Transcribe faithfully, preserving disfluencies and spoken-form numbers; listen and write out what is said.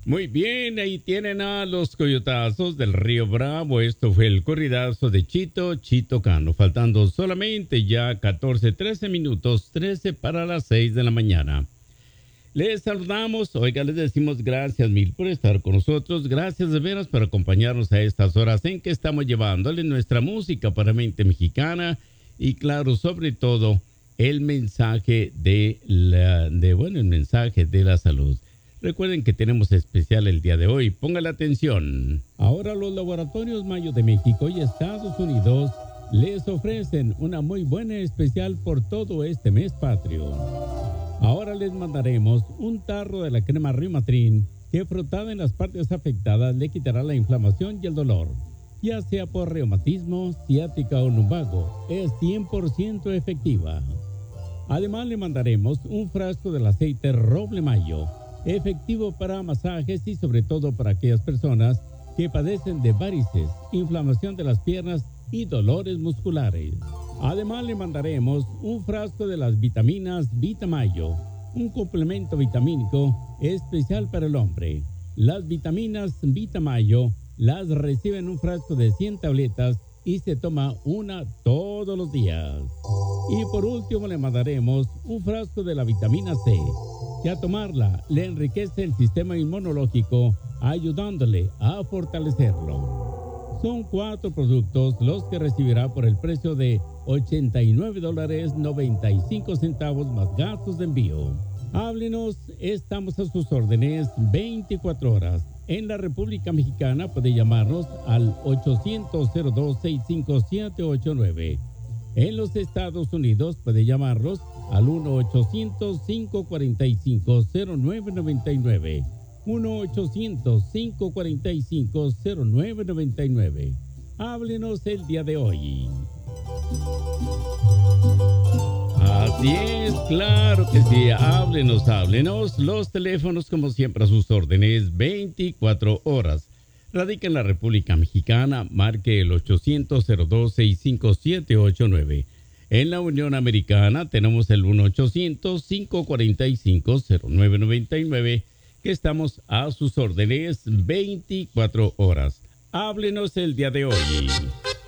Muy bien, ahí tienen a los coyotazos del Río Bravo. Esto fue el corridazo de Chito, Chito Cano. Faltando solamente ya catorce, trece minutos, trece para las seis de la mañana. Les saludamos, oiga, les decimos gracias mil por estar con nosotros. Gracias de veras por acompañarnos a estas horas en que estamos llevándole nuestra música para mente mexicana. Y claro, sobre todo, el mensaje de la, de, bueno, el mensaje de la salud. Recuerden que tenemos especial el día de hoy. Póngale atención. Ahora los laboratorios Mayo de México y Estados Unidos les ofrecen una muy buena especial por todo este mes patrio. Ahora les mandaremos un tarro de la crema Rimatrin que frotada en las partes afectadas le quitará la inflamación y el dolor, ya sea por reumatismo, ciática o lumbago. Es cien por ciento efectiva. Además le mandaremos un frasco del aceite Roble Mayo, efectivo para masajes y sobre todo para aquellas personas que padecen de varices, inflamación de las piernas y dolores musculares. Además le mandaremos un frasco de las vitaminas Vitamayo, un complemento vitamínico especial para el hombre. Las vitaminas Vitamayo las recibe en un frasco de cien tabletas y se toma una todos los días. Y por último le mandaremos un frasco de la vitamina C, que a tomarla le enriquece el sistema inmunológico, ayudándole a fortalecerlo. Son cuatro productos los que recibirá por el precio de ochenta y nueve dólares noventa y cinco centavos más gastos de envío. Háblenos, estamos a sus órdenes veinticuatro horas. En la República Mexicana puede llamarnos al ochocientos cero dos sesenta y cinco siete ocho nueve. En los Estados Unidos puede llamarnos al uno ochocientos cinco cuarenta y cinco cero nueve noventa y nueve. uno ochocientos cinco cuarenta y cinco cero nueve noventa y nueve. Háblenos el día de hoy. Así es, claro que sí. Háblenos, háblenos. Los teléfonos, como siempre, a sus órdenes, veinticuatro horas. Radica en la República Mexicana, marque el ochocientos cero dos sesenta y cinco siete ocho nueve. En la Unión Americana tenemos el uno ochocientos cinco cuarenta y cinco cero nueve noventa y nueve, que estamos a sus órdenes veinticuatro horas. Háblenos el día de hoy.